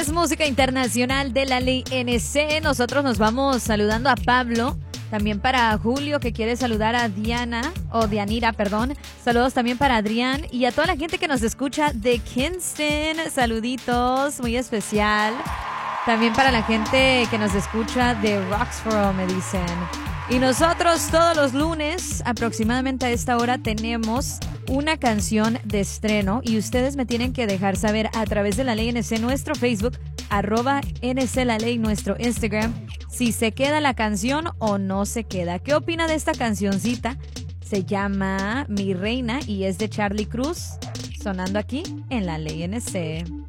es música internacional de la ley NC. Nosotros nos vamos saludando a Pablo. También para Julio, que quiere saludar a Dianira, perdón. Saludos también para Adrián y a toda la gente que nos escucha de Kingston. Saluditos, muy especial. También para la gente que nos escucha de Roxborough, me dicen. Y nosotros todos los lunes, aproximadamente a esta hora, tenemos una canción de estreno y ustedes me tienen que dejar saber a través de la ley NC, nuestro Facebook, @NC la ley, nuestro Instagram, si se queda la canción o no se queda. ¿Qué opina de esta cancioncita? Se llama Mi Reina y es de Charlie Cruz, sonando aquí en la ley NC.